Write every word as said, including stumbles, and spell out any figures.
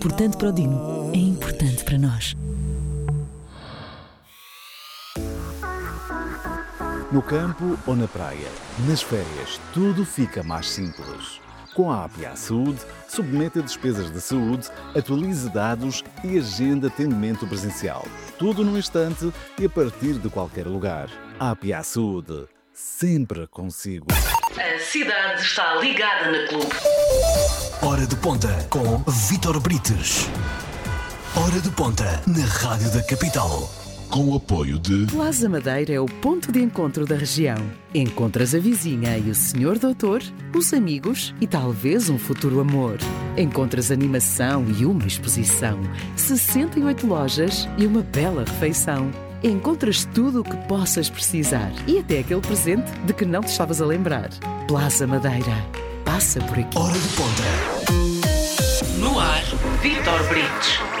Importante para o Dino, é importante para nós. No campo ou na praia, nas férias, tudo fica mais simples. Com a A P I Saúde, submeta despesas de saúde, atualize dados e agenda atendimento presencial. Tudo num instante e a partir de qualquer lugar. A P I Saúde, sempre consigo. A cidade está ligada na Clube. Hora de Ponta com Vítor Brites. Hora de Ponta na Rádio da Capital. Com o apoio de... Plaza Madeira é o ponto de encontro da região. Encontras a vizinha e o senhor doutor, os amigos e talvez um futuro amor. Encontras animação e uma exposição, sessenta e oito lojas e uma bela refeição. Encontras tudo o que possas precisar e até aquele presente de que não te estavas a lembrar. Plaza Madeira. Passa por aqui. Hora de Ponta. No ar, Vítor Brites.